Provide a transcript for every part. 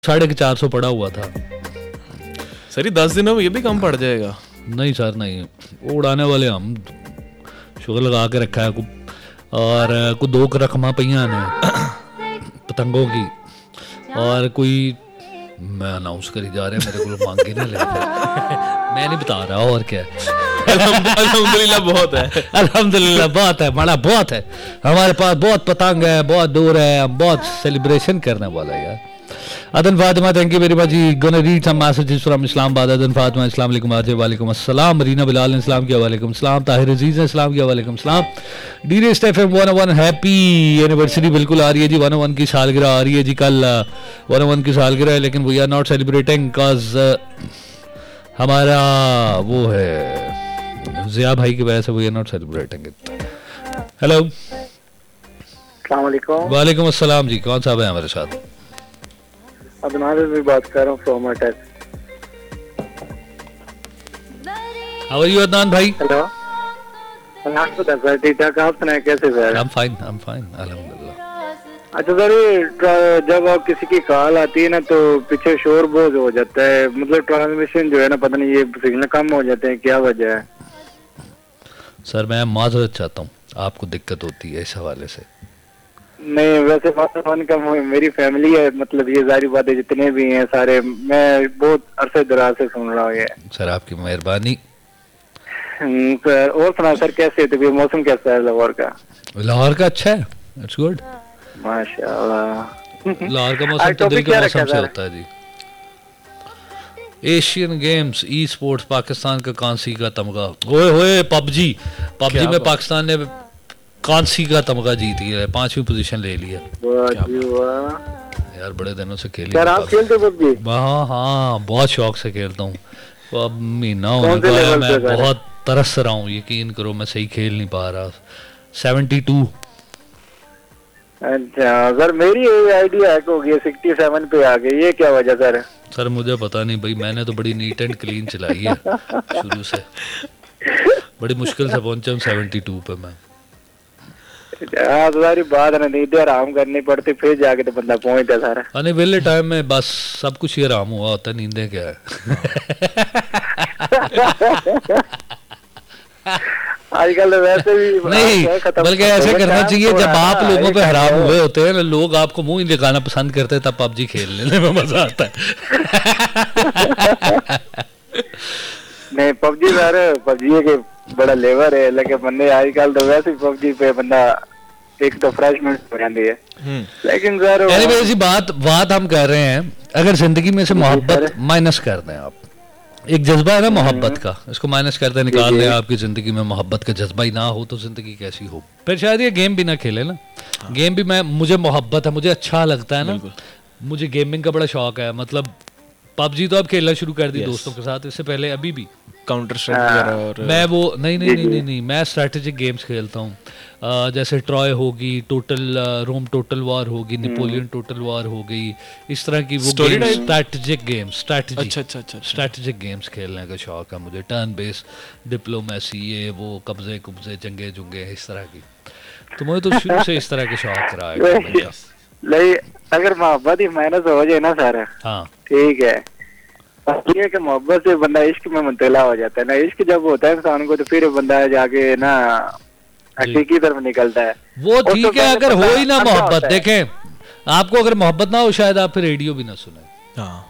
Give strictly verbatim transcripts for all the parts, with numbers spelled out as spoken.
साढ़े चार सौ पड़ा हुआ था सर ये दस दिनों में ये भी कम पड़ जाएगा। नहीं सर नहीं, वो उड़ाने वाले हम शुगर लगा के रखा है और को दो रकमा पहिया ने पतंगों की और कोई मैं अनाउंस करी जा रहे हैं मेरे को मांगे ना ले मैं नहीं बता रहा और क्या अल्हम्दुलिल्लाह बहुत है, अल्हम्दुलिल्लाह बहुत है, बड़ा बहुत है, हमारे पास बहुत पतंग है, बहुत दूर है, हम बहुत सेलिब्रेशन करने वाला है यार। Adan Fatima, thank you very much. Gonna read some messages from Islamabad. Adan Fatima, Assalamu alaikum, Ajay, walaikum assalam. Marina Bilal, Islam ki walaikum assalam. Tahir Aziz, Islam ki walaikum assalam. Dearest F M one oh one, happy anniversary बिल्कुल आ रही है जी। one oh one की सालगिरह आ रही है जी कल। one oh one की सालगिरह है लेकिन we are not celebrating cause uh, हमारा वो है ज़िया भाई की वजह से we are not celebrating it. Hello. अस्सलाम वालेकुम। वालेकुम अस्सलाम जी, कौन साहब है हमारे साथ? अदनान से बात कर रहा हूँ from attack. How are you Adnan भाई? हेलो, ठीक ठाक, आप सुनाए कैसे sir? I am fine, I am fine अल्हम्दुलिल्लाह। अच्छा सर, जब आप किसी की कॉल आती है ना तो पीछे शोर बहुत हो जाता है, मतलब ट्रांसमिशन जो है ना पता नहीं ये सिग्नल कम हो जाते हैं, क्या वजह है? सर मैं माजरत चाहता हूँ, आपको दिक्कत होती है इस हवाले से? नहीं वैसे पाकिस्तान का मेरी फैमिली है, मतलब ये सारी बातें जितने भी हैं सारे मैं बहुत अरसे दराज से सुन रहा हूँ ये। सर आपकी मेहरबानी। सर और सुना सर, कैसे तो मौसम कैसा है लाहौर का? लाहौर का अच्छा है, इट्स गुड माशाल्लाह। लाहौर का मौसम तो दिल के मौसम से होता है जी। Asian games e sports Pakistan का कांसी का तमगा, ओए होए पबजी पबजी में पाकिस्तान ने कांसी का तमगा जीत गया है, पांचवी पोजीशन ले लिया। यार बड़े दिनों से खेली यार आप खेलते पबजी? हाँ हाँ बहुत शौक से खेलता हूँ, अब महीना होने का है मैं बहुत तरस रहा हूँ, यकीन करो मैं सही खेल नहीं पा रहा। Seventy two. अच्छा सर मेरी आईडी हैक हो गई, सिक्सटी सेवन पे आ गई, ये क्या वजह सर? सर मुझे पता नहीं भाई, मैंने तो बड़ी नीट एंड क्लीन चलाई है शुरू से, बड़ी मुश्किल से पहुंचा हूँ सेवेंटी टू पे मैं। हाँ तो सारी बात है, नींद आराम करनी पड़ती फिर जाके तो बंदा पहुंचता सारा। अरे वेले टाइम में बस सब कुछ ही आराम हुआ होता है, नींदें क्या है। आजकल तो वैसे भी नहीं बल्कि ऐसे करना चाहिए, जब आप लोगों पे हराम हुए होते हैं लोग आपको मुंह ही दिखाना पसंद करते हैं, तब पबजी खेलने में मजा आता है। नहीं पबजी सर, पबजी के बड़ा लेवर है, लेकिन बंदे आजकल तो वैसे पबजी पे बंदा एक तो फ्रेशमेंट हो जाती है। लेकिन सर ऐसी बात बात हम कर रहे हैं, अगर जिंदगी में से मोहब्बत माइनस कर दें, आप एक जज्बा है ना मोहब्बत का, इसको माइनस करते निकाल दें, आपकी जिंदगी में मोहब्बत का जज्बा ही ना हो तो जिंदगी कैसी हो? फिर शायद ये गेम भी ना खेले ना। गेम भी मैं मुझे मोहब्बत है, मुझे अच्छा लगता है ना, मुझे गेमिंग का बड़ा शौक है। मतलब पबजी तो अब खेलना शुरू कर दी दोस्तों के साथ, इससे पहले अभी भी काउंटर स्ट्राइक और मैं वो नहीं नहीं नहीं नहीं नहीं मैं स्ट्रैटेजिक गेम्स खेलता हूँ, जैसे ट्रॉय होगी, टोटल रोम टोटल वार होगी, नेपोलियन टोटल वार हो गई, इस तरह की वो स्ट्रैटेजिक गेम्स, स्ट्रैटेजी अच्छा अच्छा अच्छा स्ट्रैटेजिक गेम्स खेलने का शौक है मुझे, टर्न बेस्ड डिप्लोमेसी, ये वो कब्जे कुब्जे जंगे जुंगे इस तरह की। तो मुझे तो शुरू से इस तरह के शौक रहा है। अगर मोहब्बत ही माइनस हो जाए ना सारा, हाँ ठीक है, ये कि मोहब्बत से बंदा इश्क में मुबतला हो जाता है ना, इश्क जब होता है इंसान को तो फिर बंदा जाके ना हकीकी तरफ निकलता है। वो ठीक है अगर हो ही ना मोहब्बत, देखें आपको अगर मोहब्बत ना हो शायद आप फिर रेडियो भी ना सुने। हाँ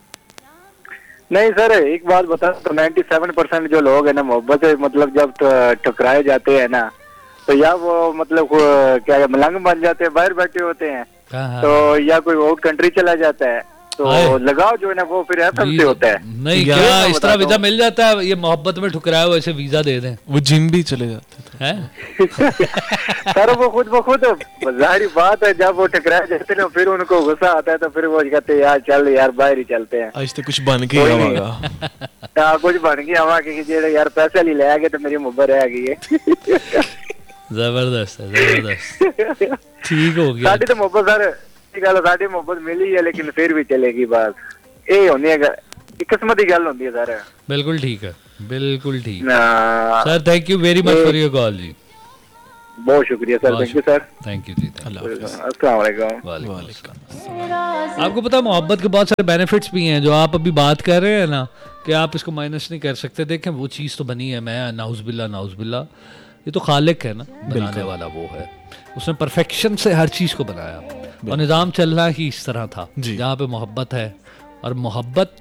नहीं सर एक बात बता, तो नाइन्टी सेवन परसेंट जो लोग है ना मोहब्बत से मतलब जब टकराए जाते हैं ना तो या वो मतलब क्या मलंग बन जाते हैं, बाहर बैठे होते हैं, तो या कोई आउट कंट्री चला जाता है, तो लगाव जो है ना वो फिर एफएम से होता है। नहीं क्या इस तरह वीजा मिल जाता है? ये मोहब्बत में ठुकराया वैसे वीजा दे दें, वो जिम भी चले जाते हैं। सर वो खुद ब खुद जाहिर बात है, जब वो टकराए जाते हैं फिर उनको गुस्सा आता है तो फिर वो कहते हैं यार चल यार बाहर ही चलते हैं, आज तो कुछ बन के आवागा। हाँ कुछ बन के आवा के यार पैसे ले ले आगे तो मेरी मोहब्बत रह गई है। जबरदस्त है, जबरदस्त, ठीक हो गया। साड़ी तो मोहब्बत सर गल साड़ी मोहब्बत मिली है लेकिन फिर भी चलेगी बात, ये होनी है किस्मत की गल होती है सर। बिल्कुल ठीक है, बिल्कुल ठीक sir, thank you very much for your call जी। बहुत शुक्रिया sir, thank you sir, thank you ji, thank you। अस्सलाम वालेकुम। वालेकुम अस्सलाम। आपको पता है मोहब्बत के बहुत सारे बेनिफिट्स भी हैं जो आप अभी बात कर रहे हैं ना, कि आप इसको माइनस नहीं कर सकते। देखें वो चीज़ तो बनी है, मैं नाउज़बिल्ला नाउज़बिल्ला, ये तो खालिक है ना, बनाने वाला वो है, उसने परफेक्शन से हर चीज़ को बनाया और निज़ाम चलना ही इस तरह था जहाँ पे मोहब्बत है। और मोहब्बत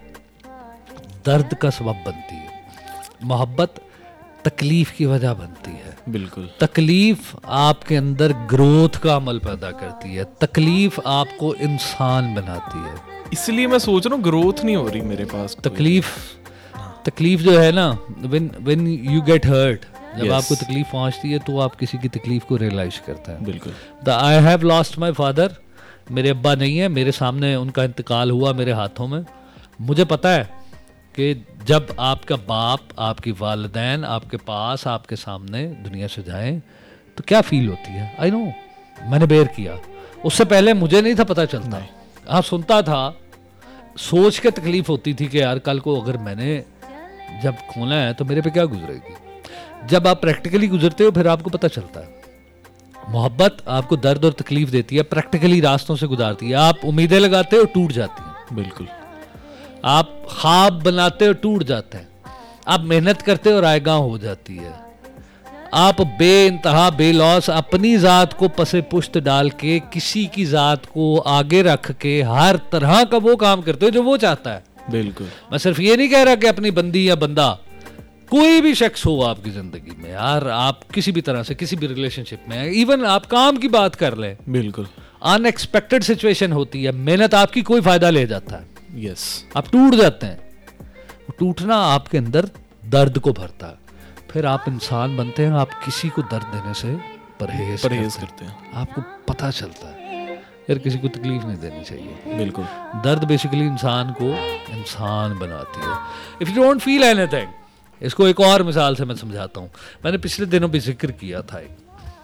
दर्द का सबब बनती है, मोहब्बत तकलीफ की वजह बनती है। बिल्कुल। तकलीफ आपके अंदर ग्रोथ का अमल पैदा करती है, तकलीफ आपको इंसान बनाती है। इसलिए मैं सोच रहा हूँ ग्रोथ नहीं हो रही मेरे पास। तकलीफ तकलीफ जो है ना, when when you get hurt, जब Yes. आपको तकलीफ पहुंचती है तो आप किसी की तकलीफ को रियलाइज करते हैं। बिल्कुल। The I have lost my father, मेरे अब्बा नहीं है, मेरे सामने उनका इंतकाल हुआ मेरे हाथों में। मुझे पता है कि जब आपका बाप, आपकी वालिदैन आपके पास, आपके सामने दुनिया से जाएं तो क्या फील होती है। आई नो, मैंने बेर किया, उससे पहले मुझे नहीं था पता चलता। हाँ, सुनता था, सोच के तकलीफ होती थी कि यार कल को अगर मैंने जब खोना है तो मेरे पे क्या गुजरेगी। जब आप प्रैक्टिकली गुजरते हो फिर आपको पता चलता है। मोहब्बत आपको दर्द और तकलीफ देती है, प्रैक्टिकली रास्तों से गुजारती है। आप उम्मीदें लगाते हो, टूट जाती हैं। बिल्कुल। आप ख्वाब बनाते हो, टूट जाते हैं। आप मेहनत करते हो, रायगां हो जाती है। आप बे इंतहा बेलौस अपनी ज़ात को पसे पुश्त डाल के किसी की ज़ात को आगे रख के हर तरह का वो काम करते हो जो वो चाहता है। बिल्कुल। मैं सिर्फ ये नहीं कह रहा कि अपनी बंदी या बंदा, कोई भी शख्स हो आपकी ज़िंदगी में, यार आप किसी भी तरह से किसी भी रिलेशनशिप में, इवन आप काम की बात कर लें, बिल्कुल अनएक्सपेक्टेड सिचुएशन होती है, मेहनत आपकी कोई फ़ायदा ले जाता है, यस, आप टूट जाते हैं। टूटना आपके अंदर दर्द को भरता है, फिर आप इंसान बनते हैं। आप किसी को दर्द देने से परहेज परहेज करते करते हैं। हैं। आपको पता चलता है यार किसी को तकलीफ नहीं देनी चाहिए। बिल्कुल। दर्द बेसिकली इंसान को इंसान बनाती है। If you don't feel anything, इसको एक और मिसाल से मैं समझाता हूँ। मैंने पिछले दिनों भी जिक्र किया था एक,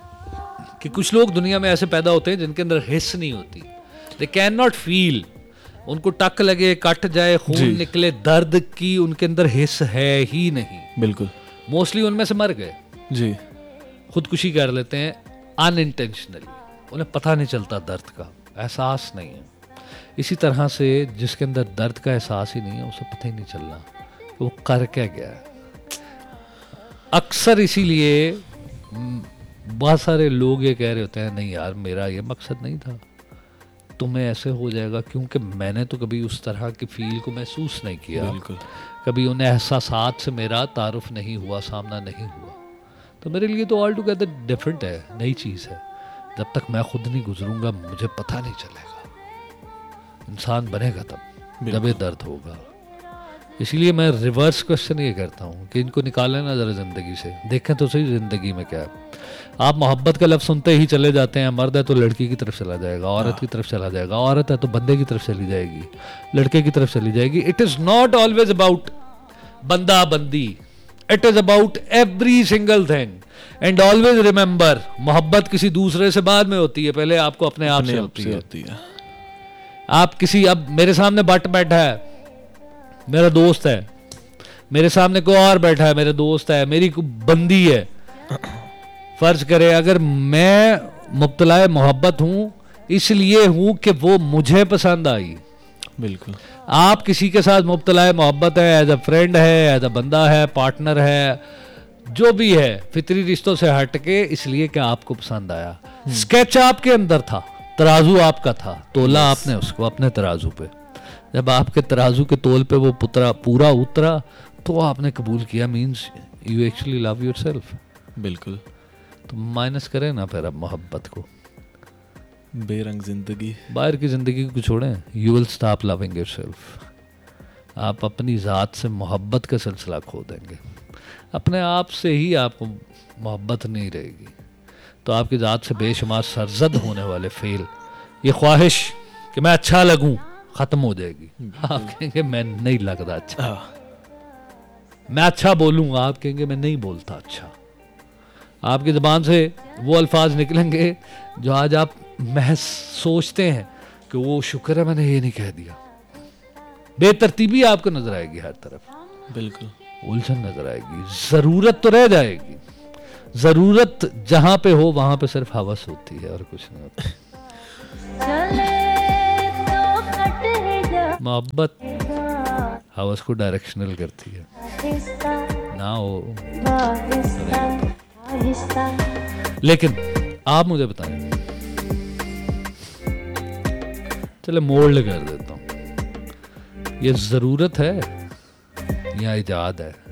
कि कुछ लोग दुनिया में ऐसे पैदा होते हैं जिनके अंदर हिस्स नहीं होती, दे कैन नॉट फील। उनको टक लगे, कट जाए, खून निकले, दर्द की उनके अंदर हिस्स है ही नहीं। बिल्कुल। मोस्टली उनमें से मर गए जी। खुदकुशी कर लेते हैं अनइंटेंशनली, उन्हें पता नहीं चलता, दर्द का एहसास नहीं है। इसी तरह से जिसके अंदर दर्द का एहसास ही नहीं है, उसे पता ही नहीं चलना कि वो कर क्या गया है। अक्सर इसीलिए बहुत सारे लोग ये कह रहे होते हैं, नहीं यार मेरा ये मकसद नहीं था, तुम्हें ऐसे हो जाएगा, क्योंकि मैंने तो कभी उस तरह की फील को महसूस नहीं किया। बिल्कुल। कभी उन्हें एहसासात से मेरा तारुफ नहीं हुआ, सामना नहीं हुआ, तो मेरे लिए तो ऑल टुगेदर डिफरेंट है, नई चीज़ है। जब तक मैं खुद नहीं गुजरूंगा मुझे पता नहीं चलेगा। इंसान बनेगा तब जब ये दर्द होगा। इसलिए मैं रिवर्स क्वेश्चन ये करता हूँ कि इनको निकालें ना ज़रा ज़िंदगी से, देखें तो सही ज़िंदगी में क्या है। आप मोहब्बत का लफ्ज़ सुनते ही चले जाते हैं। मर्द है तो लड़की की तरफ चला जाएगा, औरत की तरफ चला जाएगा, औरत है तो बंदे की तरफ चली जाएगी, लड़के की तरफ चली जाएगी। It is not always about बंदा बंदी, it is about every single thing. And always remember, मोहब्बत किसी दूसरे से बाद में होती है, पहले आपको अपने आप से होती है। होती है। आप किसी, अब मेरे सामने बट बैठा है, मेरा दोस्त है, मेरे सामने कोई और बैठा है, मेरा दोस्त है, मेरी बंदी है। फर्ज करे अगर मैं मुब्तला मोहब्बत हूं, इसलिए हूं कि वो मुझे पसंद आई। बिल्कुल। आप किसी के साथ मुब्तला मोहब्बत है, एज अ फ्रेंड है, एज अ बंदा है, पार्टनर है, जो भी है, फितरी रिश्तों से हट के, इसलिए कि आपको पसंद आया। स्केच आपके अंदर था, तराजू आपका था, तोला आपने उसको अपने तराजू पे। जब आपके तराजू के तोल पे वो पुतरा पूरा उतरा तो आपने कबूल किया, means you actually love yourself. बिल्कुल। तो माइनस करें ना फिर अब मोहब्बत को, बेरंग जिंदगी, बाहर की ज़िंदगी को छोड़ें। You will stop loving yourself. आप अपनी ज़ात से मोहब्बत का सिलसिला खो देंगे, अपने आप से ही आपको मोहब्बत नहीं रहेगी, तो आपकी ज़ात से बेशुमार सरजद होने वाले फेल, ये ख्वाहिश कि मैं अच्छा लगूं, ख़त्म हो जाएगी। आप कहेंगे मैं नहीं लगता अच्छा, मैं अच्छा बोलूँगा, आप कहेंगे मैं नहीं बोलता अच्छा। आपकी ज़बान से वो अल्फाज निकलेंगे जो आज आप महज सोचते हैं कि वो शुक्र है मैंने ये नहीं कह दिया। बेतरतीबी आपको नजर आएगी हर तरफ, बिल्कुल उलझन नजर आएगी, ज़रूरत तो रह जाएगी, जरूरत जहां पे हो वहां पे सिर्फ हवस होती है और कुछ नहीं होता। मोहब्बत हवस को डायरेक्शनल करती है ना हो। लेकिन आप मुझे बताएं, चले मोल्ड कर देता हूं, ये जरूरत है या इजाद है?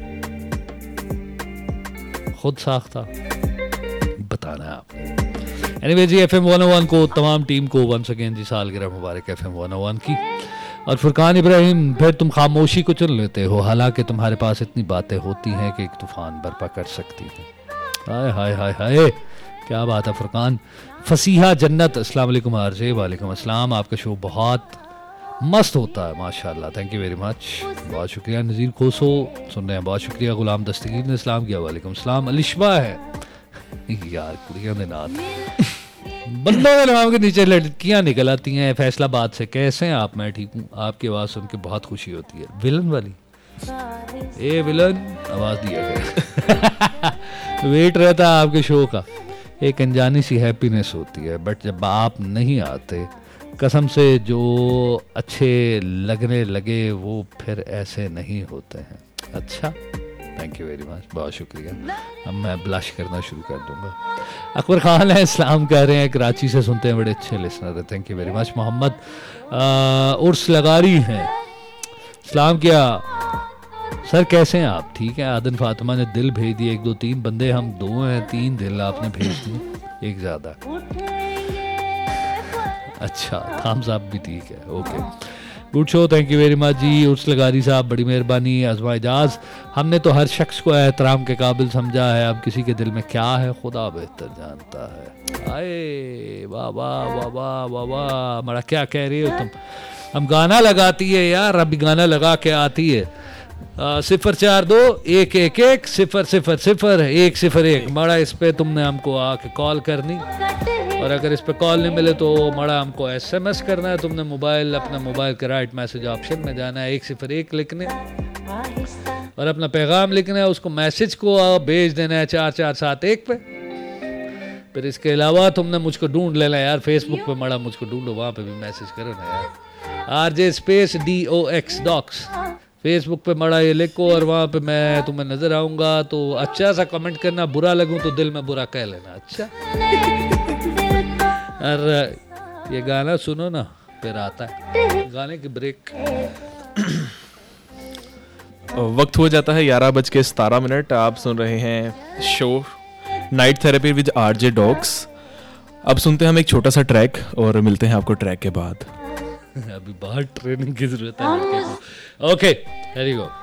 खुद साख्ता बताना है आप। एनीवे जी, एफ एम वन ओ वन को तमाम टीम को वंस अगेन जी सालगिरह मुबारक एफ एम वन ओ वन की। और फुरकान इब्राहिम, फिर तुम खामोशी को चुन लेते हो, हालांकि तुम्हारे पास इतनी बातें होती हैं कि एक तूफान बर्पा कर सकती है। हाय हाय हाय हाय, क्या बात है फुरकान। फसीहा जन्नत, अस्सलाम वालेकुम आरजे। वालेकुम अस्सलाम। आपका शो बहुत मस्त होता है माशाल्लाह, थैंक यू वेरी मच, बहुत शुक्रिया। नज़ीर खोसो सुन रहे हैं, बहुत शुक्रिया। गुलाम दस्तगीर ने इस्लाम किया, वालेकुम अस्सलाम। अलिशबा है यार, कुड़ियां दे नाथ बंदों के नाम के नीचे लड़कियां निकल आती हैं फैसलाबाद से। कैसे हैं आप? मैं ठीक हूँ, आपकी आवाज़ सुन के बहुत खुशी होती है। विलन वाली, ए विलन आवाज़ दिया गया। वेट रहता है आपके शो का, एक अनजानी सी हैप्पीनेस होती है, बट जब आप नहीं आते कसम से जो अच्छे लगने लगे वो फिर ऐसे नहीं होते हैं। अच्छा, थैंक यू वेरी मच, बहुत शुक्रिया। अब मैं ब्लश करना शुरू कर दूंगा। अकबर खान है, इस्लाम कह रहे हैं, कराची से सुनते हैं, बड़े अच्छे लिसनर है, thank you very much. Mohammad उर्स लगारी हैं, इस्लाम किया। सर कैसे हैं आप? ठीक है। आदन फातिमा ने दिल भेज दिए, एक दो तीन बंदे, हम दो हैं, तीन दिल आपने भेज दिए, एक ज़्यादा। अच्छा, थम्स अप भी ठीक है, okay, good show, thank you very much जी। उर्स लगारी साहब बड़ी मेहरबानी। अज़मा इजाज़, हमने तो हर शख्स को एहतराम के काबिल समझा है, अब किसी के दिल में क्या है खुदा बेहतर जानता है। आए वाह वाह वाह वाह वाह वाह, बड़ा क्या कह रही हो तुम? हम गाना लगाती है यार, अभी गाना लगा के आती है। आ, सिफर चार दो एक एक एक सिफर सिफर सिफर एक सिफर एक, मड़ा इस पे तुमने हमको आके कॉल करनी, और अगर इस पे कॉल नहीं मिले तो मड़ा हमको एसएमएस करना है। तुमने मोबाइल अपना मोबाइल के राइट मैसेज ऑप्शन में जाना है, एक सिफर एक लिखने और अपना पैगाम लिखना है, उसको मैसेज को भेज देना है चार चार सात एक पे। फिर इसके अलावा तुमने मुझको ढूंढ लेना यार, फेसबुक पे मड़ा मुझको ढूंढो, वहाँ पे भी मैसेज करो ना यार, R J space D O x docs, Facebook पे मड़ा ये लिखो और वहाँ पे मैं तुम्हें नजर आऊँगा। तो अच्छा सा कमेंट करना, बुरा लगूँ तो दिल में बुरा कह लेना। अच्छा, और ये गाना सुनो ना, फिर आता है गाने की ब्रेक। वक्त हो जाता है ग्यारह बज के सतारह मिनट। आप सुन रहे हैं show night therapy with RJ dogs. अब सुनते हैं हम एक छोटा सा ट्रैक और मिलते हैं आपको ट्रैक के बाद। अभी बाहर ट्रेनिंग की जरूरत है। Okay, here you go.